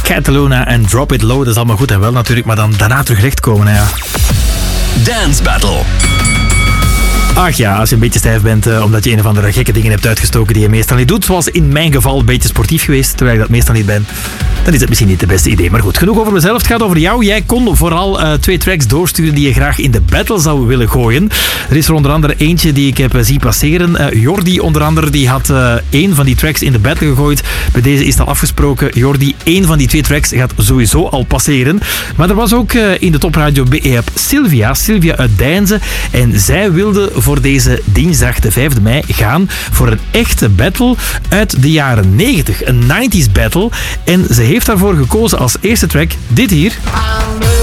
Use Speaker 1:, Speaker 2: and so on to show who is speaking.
Speaker 1: Cataluna en Drop It Low. Dat is allemaal goed en wel natuurlijk, maar dan daarna terug rechtkomen. Hè, ja.
Speaker 2: Dance Battle.
Speaker 1: Ach ja, als je een beetje stijf bent omdat je een of andere gekke dingen hebt uitgestoken die je meestal niet doet, zoals in mijn geval een beetje sportief geweest, terwijl ik dat meestal niet ben, dan is het misschien niet het beste idee. Maar goed, genoeg over mezelf. Het gaat over jou. Jij kon vooral 2 tracks doorsturen die je graag in de battle zou willen gooien. Er is er onder andere eentje die ik heb zien passeren. Jordi onder andere, die had 1 van die tracks in de battle gegooid. Bij deze is het al afgesproken. Jordi, 1 van die 2 tracks gaat sowieso al passeren. Maar er was ook in de Topradio BE-app Sylvia uit Deinze. En zij wilde voor deze dinsdag de 5e mei gaan voor een echte battle uit de jaren 90. Een 90s battle. En ze heeft daarvoor gekozen als eerste track dit hier.